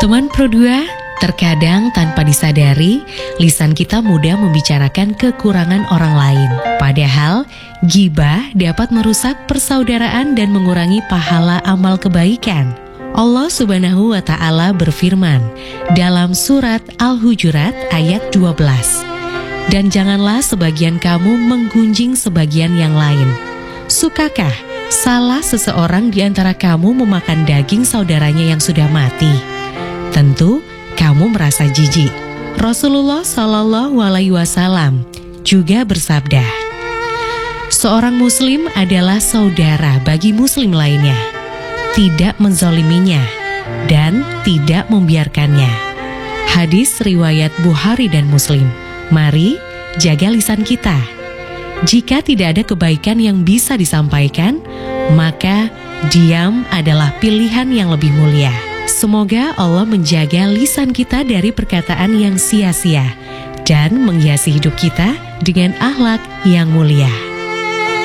Teman Pro 2, terkadang tanpa disadari, lisan kita mudah membicarakan kekurangan orang lain. Padahal, ghibah dapat merusak persaudaraan dan mengurangi pahala amal kebaikan. Allah Subhanahu wa Ta'ala berfirman dalam surat Al-Hujurat ayat 12, "Dan janganlah sebagian kamu menggunjing sebagian yang lain. Sukakah salah seseorang di antara kamu memakan daging saudaranya yang sudah mati? Tentu kamu merasa jijik." Rasulullah Shallallahu Alaihi Wasallam juga bersabda, "Seorang muslim adalah saudara bagi muslim lainnya, tidak menzaliminya dan tidak membiarkannya." Hadis riwayat Bukhari dan Muslim. Mari jaga lisan kita. Jika tidak ada kebaikan yang bisa disampaikan, maka diam adalah pilihan yang lebih mulia. Semoga Allah menjaga lisan kita dari perkataan yang sia-sia dan menghiasi hidup kita dengan akhlak yang mulia.